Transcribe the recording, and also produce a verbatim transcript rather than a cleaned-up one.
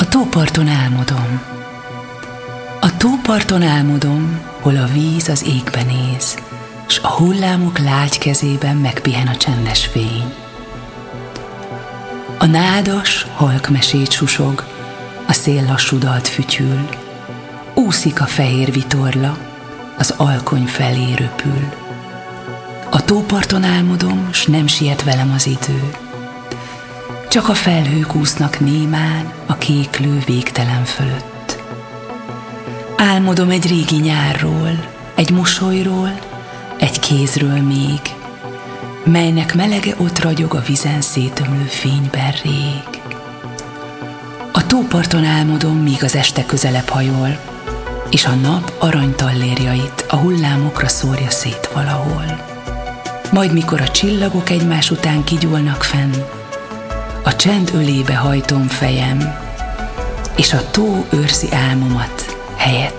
tóparton álmodom. A tóparton álmodom, hol a víz az égbe néz, s a hullámok lágy kezében megpihen a csendes fény. A nádas halk mesét susog, a szél lassú dalt fütyül, úszik a fehér vitorla, az alkony felé röpül. A tóparton álmodom, s nem siet velem az idő, csak a felhők úsznak némán a kéklő végtelen fölött. Álmodom egy régi nyárról, egy mosolyról, egy kézről még, melynek melege ott ragyog a vizen szétömlő fényben rég. A tóparton álmodom, míg az este közelebb hajol, és a nap aranytallérjait a hullámokra szórja szét valahol. Majd mikor a csillagok egymás után kigyúlnak fenn, a csend ölébe hajtom fejem, és a tó őrzi álmomat helyett